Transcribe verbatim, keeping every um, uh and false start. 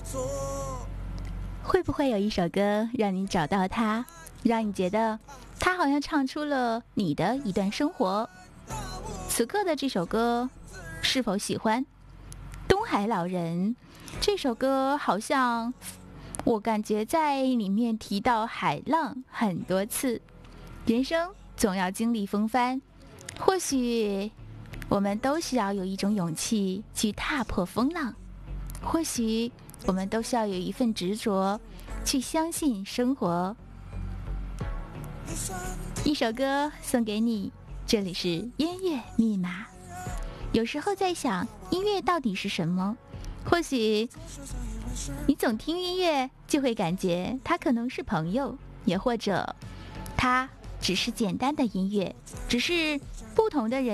会不会有一首歌让你找到它，让你觉得它好像唱出了你的一段生活？此刻的这首歌是否喜欢？东海老人这首歌好像我感觉在里面提到海浪很多次。人生总要经历风帆，或许我们都需要有一种勇气去踏破风浪，或许我们都需要有一份执着去相信生活。一首歌送给你，这里是音乐密码。有时候在想，音乐到底是什么？或许你总听音乐就会感觉它可能是朋友，也或者它只是简单的音乐，只是不同的人